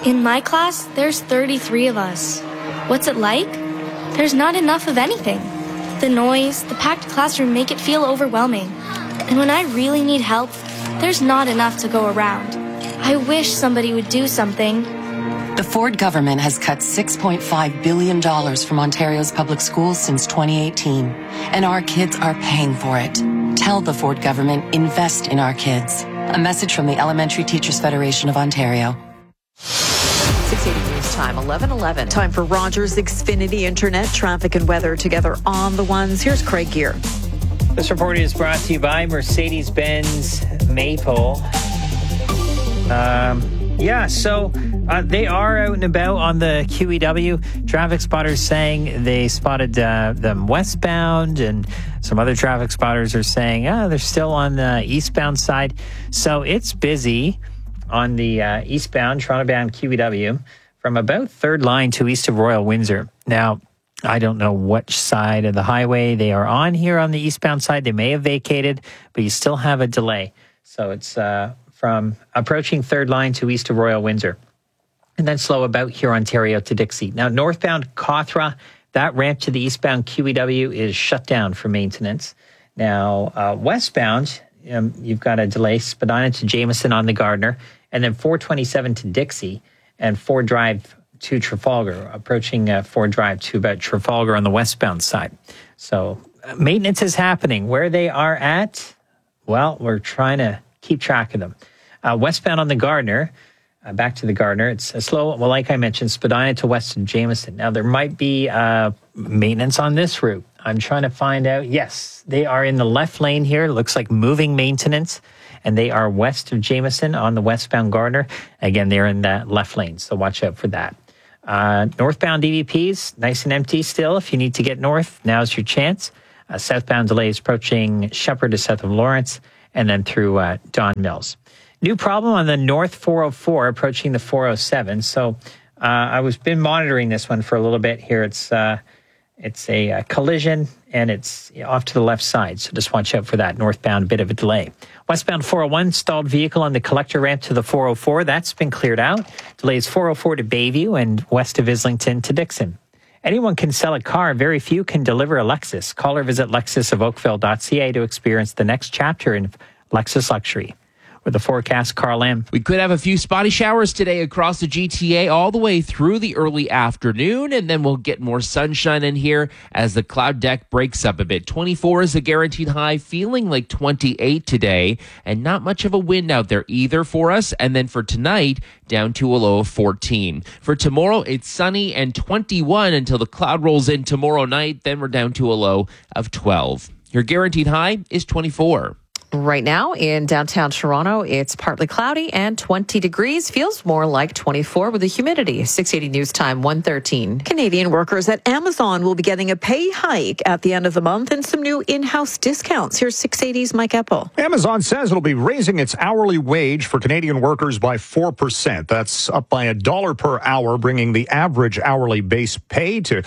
In my class, there's 33 of us. What's it like? There's not enough of anything. The noise, the packed classroom make it feel overwhelming. And when I really need help, there's not enough to go around. I wish somebody would do something. The Ford government has cut $6.5 billion from Ontario's public schools since 2018, and our kids are paying for it. Tell the Ford government, invest in our kids. A message from the Elementary Teachers Federation of Ontario. 680 News Time, 11:11. Time for Rogers Xfinity Internet, traffic and weather together on the ones. Here's Craig Gear. This report is brought to you by Mercedes-Benz Maple. They are out and about on the QEW. Traffic spotters saying they spotted them westbound, and some other traffic spotters are saying, they're still on the eastbound side. So it's busy on the eastbound, Toronto-bound QEW from about Third Line to east of Royal Windsor. Now, I don't know which side of the highway they are on here on the eastbound side. They may have vacated, but you still have a delay. So it's from approaching Third Line to east of Royal Windsor. And then slow about Huron, Ontario to Dixie. Now, northbound Cawthra, that ramp to the eastbound QEW is shut down for maintenance. Now, westbound, you've got a delay, Spadina to Jameson on the Gardner, and then 427 to Dixie, and Ford Drive to Trafalgar, approaching Ford Drive to about Trafalgar on the westbound side. So maintenance is happening. Where they are at, well, we're trying to keep track of them. Westbound on the Gardner, back to the Gardner, it's a slow, well, like I mentioned, Spadina to west of Jameson. Now, there might be maintenance on this route. I'm trying to find out. Yes, they are in the left lane here. It looks like moving maintenance, and they are west of Jameson on the westbound Gardner. Again, they're in that left lane, so watch out for that. Northbound DVPs, nice and empty still. If you need to get north, now's your chance. Southbound delays approaching Shepherd to south of Lawrence, and then through Don Mills. New problem on the North 404 approaching the 407. So I was been monitoring this one for a little bit here. It's a collision, and it's off to the left side. So just watch out for that. Northbound, a bit of a delay. Westbound 401, stalled vehicle on the collector ramp to the 404. That's been cleared out. Delays 404 to Bayview and west of Islington to Dixon. Anyone can sell a car. Very few can deliver a Lexus. Call or visit lexusofOakville.ca to experience the next chapter in Lexus Luxury. With the forecast, Carl M. We could have a few spotty showers today across the GTA all the way through the early afternoon, and then we'll get more sunshine in here as the cloud deck breaks up a bit. 24 is a guaranteed high, feeling like 28 today, and not much of a wind out there either for us. And then for tonight, down to a low of 14. For tomorrow, it's sunny and 21 until the cloud rolls in tomorrow night. Then we're down to a low of 12. Your guaranteed high is 24. Right now in downtown Toronto, it's partly cloudy and 20 degrees. Feels more like 24 with the humidity. 680 News Time, 1:13. Canadian workers at Amazon will be getting a pay hike at the end of the month and some new in-house discounts. Here's 680's Mike Eppel. Amazon says it'll be raising its hourly wage for Canadian workers by 4%. That's up by $1 per hour, bringing the average hourly base pay to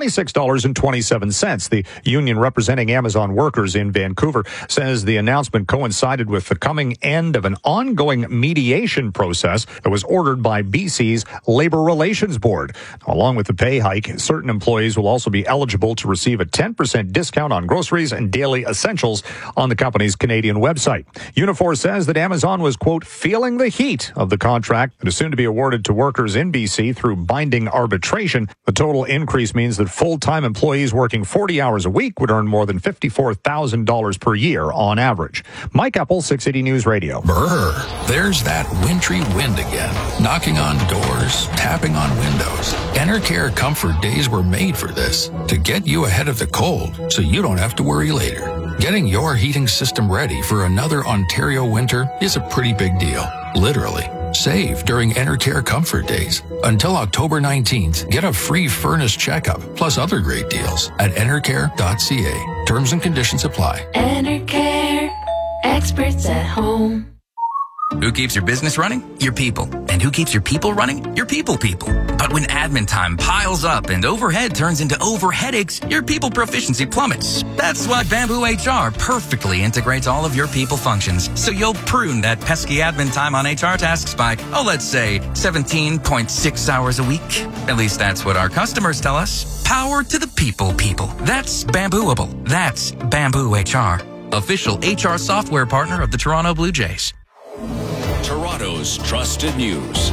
$26.27. The union representing Amazon workers in Vancouver says the announcement coincided with the coming end of an ongoing mediation process that was ordered by BC's Labour Relations Board. Along with the pay hike, certain employees will also be eligible to receive a 10% discount on groceries and daily essentials on the company's Canadian website. Unifor says that Amazon was, quote, feeling the heat of the contract that is soon to be awarded to workers in BC through binding arbitration. The total increase means that full-time employees working 40 hours a week would earn more than $54,000 per year on average. Mike Eppel, 680 News Radio. Brr, there's that wintry wind again, knocking on doors, tapping on windows. Enercare Comfort Days were made for this, to get you ahead of the cold so you don't have to worry later. Getting your heating system ready for another Ontario winter is a pretty big deal, literally. Save during Enercare Comfort Days. Until October 19th, get a free furnace checkup, plus other great deals at enercare.ca. Terms and conditions apply. Enercare. Experts at home. Who keeps your business running? Your people. And who keeps your people running? Your people. But when admin time piles up and overhead turns into overheadaches, your people proficiency plummets. That's why Bamboo HR perfectly integrates all of your people functions. So you'll prune that pesky admin time on HR tasks by, let's say 17.6 hours a week. At least that's what our customers tell us. Power to the people. That's Bambooable. That's Bamboo HR. Official HR software partner of the Toronto Blue Jays. Toronto's trusted news.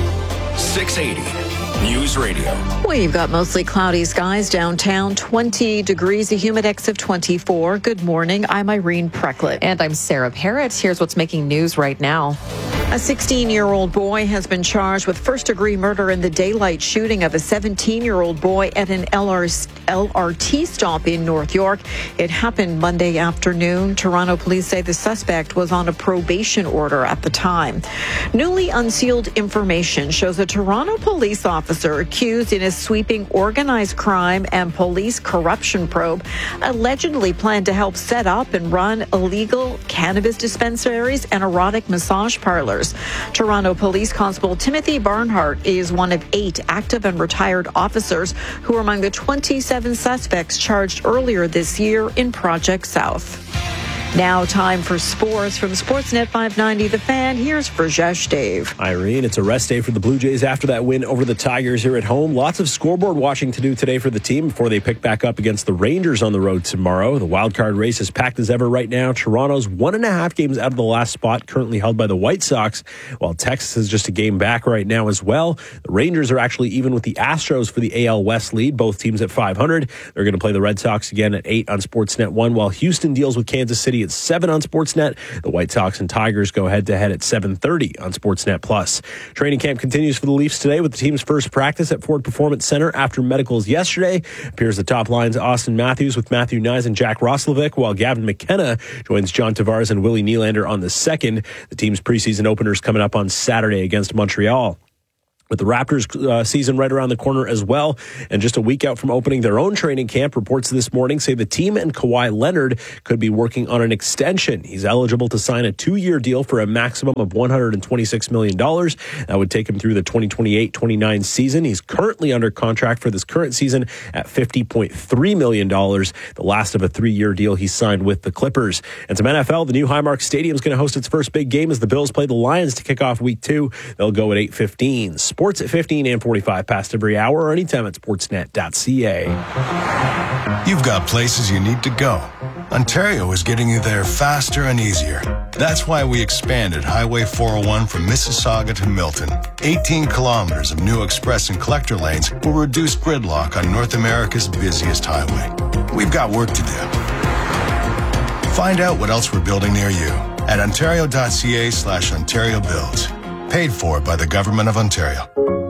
680 News Radio. We've got mostly cloudy skies downtown, 20 degrees, a humidex of 24. Good morning. I'm Irene Precklett. And I'm Sarah Parrott. Here's what's making news right now. A 16-year-old boy has been charged with first-degree murder in the daylight shooting of a 17-year-old boy at an LRT stop in North York. It happened Monday afternoon. Toronto police say the suspect was on a probation order at the time. Newly unsealed information shows a Toronto police officer accused in a sweeping organized crime and police corruption probe allegedly planned to help set up and run illegal cannabis dispensaries and erotic massage parlors. Toronto Police Constable Timothy Barnhart is one of 8 active and retired officers who are among the 27 suspects charged earlier this year in Project South. Now time for sports from Sportsnet 590 The Fan. Here's Rajesh Dave. Irene, it's a rest day for the Blue Jays after that win over the Tigers here at home. Lots of scoreboard watching to do today for the team before they pick back up against the Rangers on the road tomorrow. The wildcard race is packed as ever right now. Toronto's 1.5 games out of the last spot, currently held by the White Sox, while Texas is just a game back right now as well. The Rangers are actually even with the Astros for the AL West lead, both teams at 500. They're going to play the Red Sox again at 8 on Sportsnet 1, while Houston deals with Kansas City at 7 on Sportsnet. The White Sox and Tigers go head-to-head at 7:30 on Sportsnet Plus. Training camp continues for the Leafs today with the team's first practice at Ford Performance Center after medicals yesterday. Appears the top lines Austin Matthews with Matthew Knies and Jack Roslovic, while Gavin McKenna joins John Tavares and Willie Nylander on the second. The team's preseason openers coming up on Saturday against Montreal. With the Raptors season right around the corner as well, and just a week out from opening their own training camp, reports this morning say the team and Kawhi Leonard could be working on an extension. He's eligible to sign a 2-year deal for a maximum of $126 million. That would take him through the 2028-29 season. He's currently under contract for this current season at $50.3 million, the last of a 3-year deal he signed with the Clippers. And some NFL, the new Highmark Stadium is going to host its first big game as the Bills play the Lions to kick off week 2. They'll go at 8:15. Sports at 15 and 45 past every hour or anytime at sportsnet.ca. You've got places you need to go. Ontario is getting you there faster and easier. That's why we expanded Highway 401 from Mississauga to Milton. 18 kilometers of new express and collector lanes will reduce gridlock on North America's busiest highway. We've got work to do. Find out what else we're building near you at ontario.ca/Ontario Builds. Paid for by the Government of Ontario.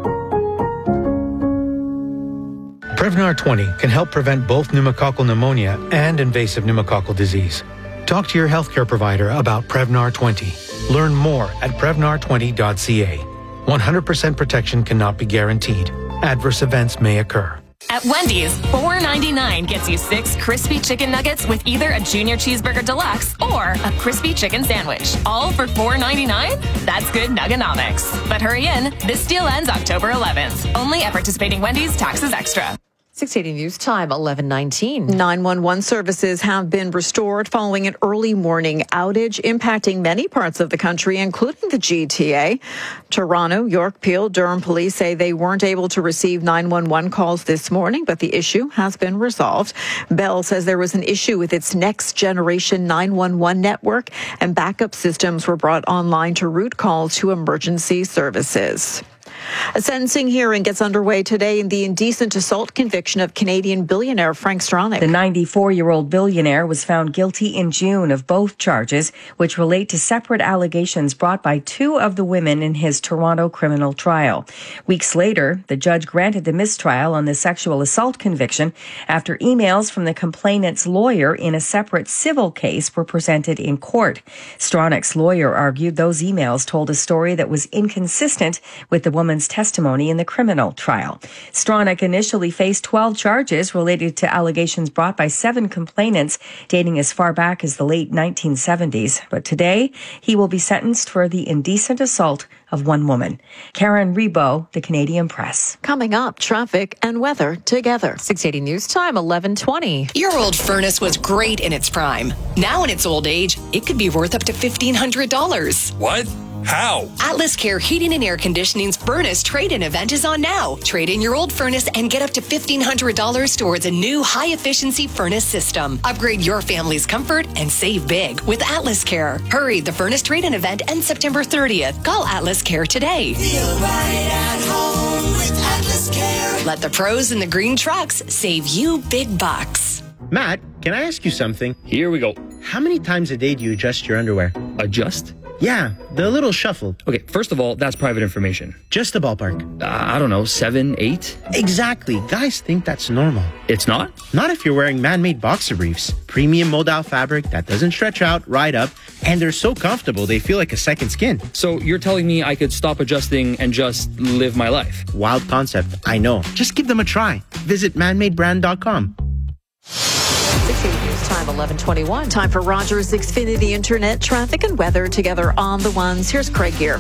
Prevnar 20 can help prevent both pneumococcal pneumonia and invasive pneumococcal disease. Talk to your healthcare provider about Prevnar 20. Learn more at Prevnar20.ca. 100% protection cannot be guaranteed. Adverse events may occur. At Wendy's, $4.99 gets you 6 crispy chicken nuggets with either a Junior Cheeseburger Deluxe or a crispy chicken sandwich. All for $4.99? That's good nuggonomics. But hurry in. This deal ends October 11th. Only at participating Wendy's, taxes extra. 680 News Time, 11:19. 911 services have been restored following an early morning outage impacting many parts of the country, including the GTA. Toronto, York, Peel, Durham police say they weren't able to receive 911 calls this morning, but the issue has been resolved. Bell says there was an issue with its next generation 911 network, and backup systems were brought online to route calls to emergency services. A sentencing hearing gets underway today in the indecent assault conviction of Canadian billionaire Frank Stronach. The 94-year-old billionaire was found guilty in June of both charges, which relate to separate allegations brought by 2 of the women in his Toronto criminal trial. Weeks later, the judge granted the mistrial on the sexual assault conviction after emails from the complainant's lawyer in a separate civil case were presented in court. Stronach's lawyer argued those emails told a story that was inconsistent with the woman's woman's testimony in the criminal trial. Stronach initially faced 12 charges related to allegations brought by 7 complainants dating as far back as the late 1970s. But today, he will be sentenced for the indecent assault of one woman. Karen Rebo, The Canadian Press. Coming up, traffic and weather together. 680 News Time, 11:20. Your old furnace was great in its prime. Now in its old age, it could be worth up to $1,500. What? How? Atlas Care Heating and Air Conditioning's furnace trade-in event is on now. Trade in your old furnace and get up to $1,500 towards a new high-efficiency furnace system. Upgrade your family's comfort and save big with Atlas Care. Hurry, the furnace trade-in event ends September 30th. Call Atlas Care today. Feel right at home with Atlas Care. Let the pros in the green trucks save you big bucks. Matt, can I ask you something? Here we go. How many times a day do you adjust your underwear? Adjust? Yeah, the little shuffle. Okay, first of all, that's private information. Just a ballpark. I don't know, 7, 8? Exactly. Guys think that's normal. It's not? Not if you're wearing man-made boxer briefs. Premium modal fabric that doesn't stretch out, ride up, and they're so comfortable they feel like a second skin. So you're telling me I could stop adjusting and just live my life? Wild concept, I know. Just give them a try. Visit manmadebrand.com. 680 News Time, 11:21. Time for Rogers Xfinity Internet traffic and weather together on the ones. Here's Craig here.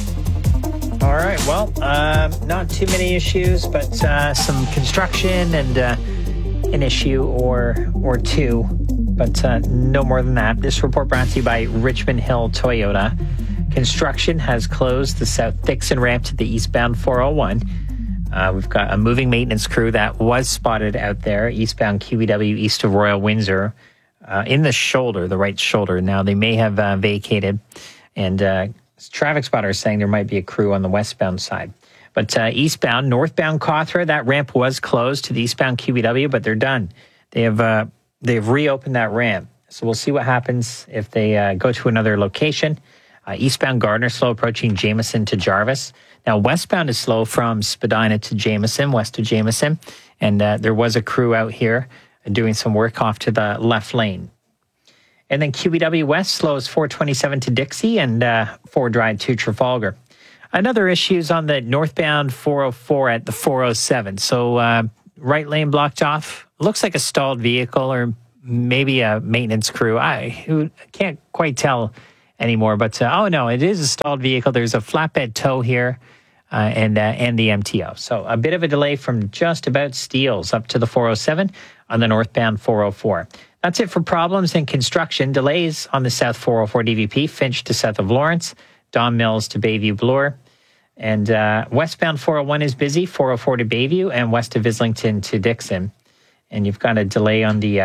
All right. Well, not too many issues, but some construction and an issue or two, but no more than that. This report brought to you by Richmond Hill Toyota. Construction has closed the South Dixon ramp to the eastbound 401. We've got a moving maintenance crew that was spotted out there, eastbound QEW, east of Royal Windsor, in the shoulder, the right shoulder. Now, they may have vacated, and traffic spotters saying there might be a crew on the westbound side. But eastbound, northbound Cawthra, that ramp was closed to the eastbound QEW, but they're done. They've reopened that ramp. So we'll see what happens if they go to another location. Eastbound Gardner, slow approaching Jameson to Jarvis. Now, westbound is slow from Spadina to Jameson, west of Jameson. And there was a crew out here doing some work off to the left lane. And then QEW West slows 427 to Dixie and 4 Drive to Trafalgar. Another issue is on the northbound 404 at the 407. So right lane blocked off. Looks like a stalled vehicle or maybe a maintenance crew. I can't quite tell anymore, but oh no, it is a stalled vehicle. There's a flatbed tow here and the MTO. So a bit of a delay from just about Steeles up to the 407 on the northbound 404. That's it for problems and construction. Delays on the south 404 DVP, Finch to south of Lawrence, Don Mills to Bayview Bloor. And westbound 401 is busy, 404 to Bayview and west of Islington to Dixon. And you've got a delay on the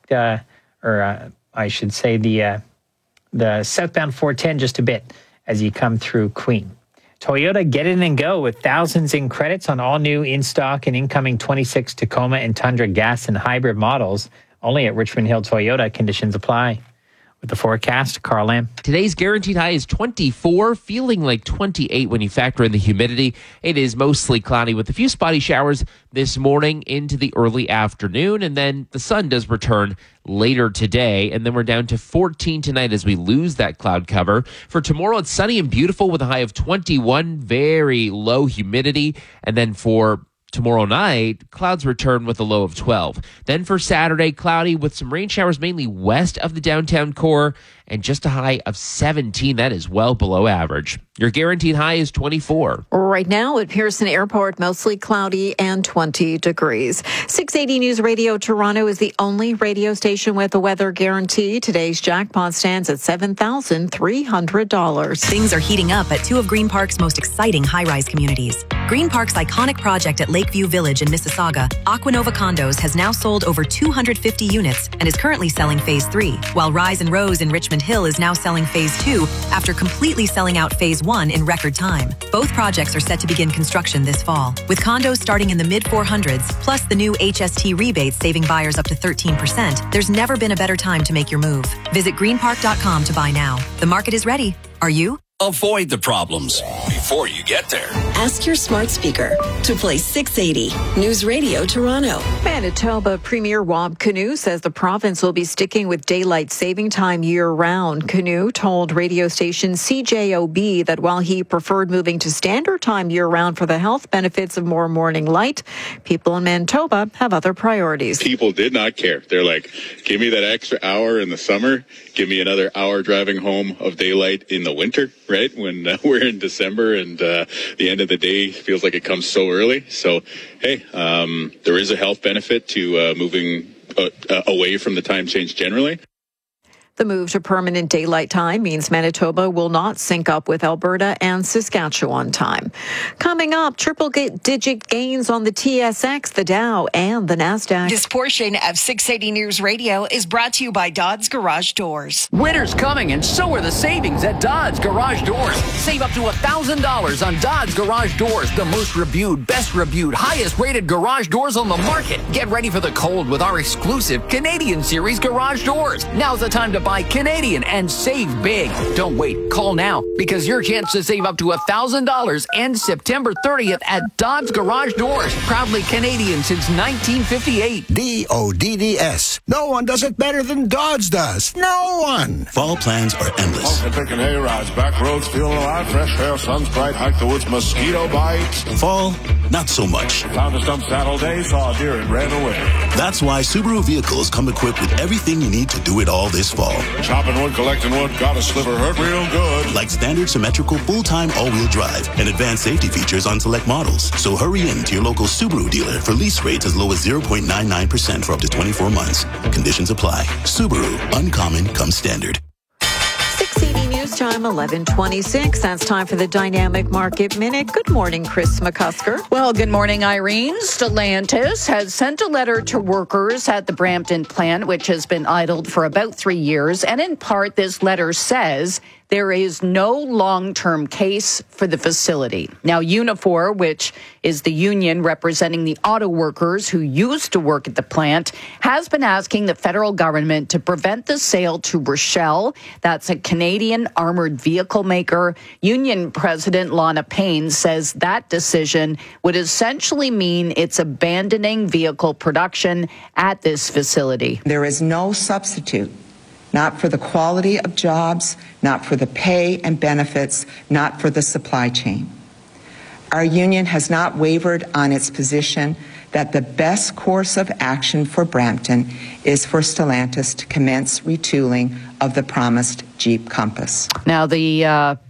the southbound 410 just a bit as you come through Queen. Toyota, get in and go with thousands in credits on all new in-stock and incoming 26 Tacoma and Tundra gas and hybrid models. Only at Richmond Hill Toyota. Conditions apply. With the forecast, Carl Lamb. Today's guaranteed high is 24, feeling like 28 when you factor in the humidity. It is mostly cloudy with a few spotty showers this morning into the early afternoon, and then the sun does return later today, and then we're down to 14 tonight as we lose that cloud cover. For tomorrow, it's sunny and beautiful with a high of 21, very low humidity, and then for tomorrow night, clouds return with a low of 12. Then for Saturday, cloudy with some rain showers mainly west of the downtown core and just a high of 17. That is well below average. Your guaranteed high is 24. Right now at Pearson Airport, mostly cloudy and 20 degrees. 680 News Radio Toronto is the only radio station with a weather guarantee. Today's jackpot stands at $7,300. Things are heating up at two of Green Park's most exciting high-rise communities. Green Park's iconic project at Lakeview Village in Mississauga, Aquanova Condos, has now sold over 250 units and is currently selling Phase 3, while Rise and Rose in Richmond Hill is now selling Phase 2 after completely selling out Phase 1 in record time. Both projects are set to begin construction this fall, with condos starting in the mid-400s, plus the new HST rebates saving buyers up to 13%. There's never been a better time to make your move. Visit greenpark.com to buy now. The market is ready. Are you? Avoid the problems before you get there. Ask your smart speaker to play 680 News Radio Toronto. Manitoba Premier Rob Canoe says the province will be sticking with daylight saving time year-round. Canoe told radio station CJOB that while he preferred moving to standard time year-round for the health benefits of more morning light, people in Manitoba have other priorities. People did not care. They're like, give me that extra hour in the summer. Give me another hour driving home of daylight in the winter, right? When we're in December and the end of the day feels like it comes so early. So, hey, there is a health benefit to moving away from the time change generally. The move to permanent daylight time means Manitoba will not sync up with Alberta and Saskatchewan time. Coming up, triple-digit gains on the TSX, the Dow, and the NASDAQ. This portion of 680 News Radio is brought to you by Dodds Garage Doors. Winter's coming, and so are the savings at Dodds Garage Doors. Save up to $1,000 on Dodds Garage Doors, the most reviewed, best reviewed, highest rated garage doors on the market. Get ready for the cold with our exclusive Canadian Series garage doors. Now's the time to buy Canadian and save big. Don't wait. Call now because your chance to save up to $1,000 ends September 30th at Dodds Garage Doors. Proudly Canadian since 1958. DODDS. No one does it better than Dodds does. No one. Fall plans are endless. Pumpkin picking hay rides, back roads feeling alive, fresh air, sun's bright, hike the woods, mosquito bites. Fall, not so much. Found a stump Saturday, saw a deer and ran away. That's why Subaru vehicles come equipped with everything you need to do it all this fall. Chopping wood, collecting wood, got a sliver, hurt real good. Like standard symmetrical full-time all-wheel drive and advanced safety features on select models. So hurry in to your local Subaru dealer for lease rates as low as 0.99% for up to 24 months. Conditions apply. Subaru. Uncommon comes standard. 680 News Time, 11:26. That's time for the Dynamic Market Minute. Good morning, Chris McCusker. Well, good morning, Irene. Stellantis has sent a letter to workers at the Brampton plant, which has been idled for about 3 years. And in part, this letter says there is no long-term case for the facility. Now, Unifor, which is the union representing the auto workers who used to work at the plant, has been asking the federal government to prevent the sale to Rochelle. That's a Canadian armored vehicle maker. Union President Lana Payne says that decision would essentially mean it's abandoning vehicle production at this facility. There is no substitute. Not for the quality of jobs, not for the pay and benefits, not for the supply chain. Our union has not wavered on its position that the best course of action for Brampton is for Stellantis to commence retooling of the promised Jeep Compass. Now, the